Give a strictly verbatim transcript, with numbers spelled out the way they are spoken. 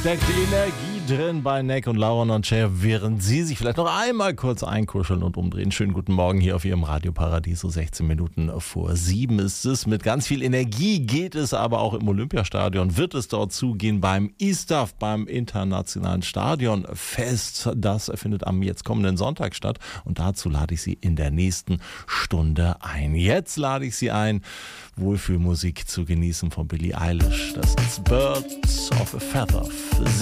Steckt Energie drin bei Neck und Laura und Cher, während Sie sich vielleicht noch einmal kurz einkuscheln und umdrehen. Schönen guten Morgen hier auf Ihrem Radioparadies. So sechzehn Minuten vor sieben ist es. Mit ganz viel Energie geht es aber auch im Olympiastadion. Wird es dort zugehen beim ISTAF, beim Internationalen Stadionfest. Das findet am jetzt kommenden Sonntag statt. Und dazu lade ich Sie in der nächsten Stunde ein. Jetzt lade ich Sie ein, Wohlfühlmusik zu genießen von Billie Eilish. Das ist Birds of a Feather.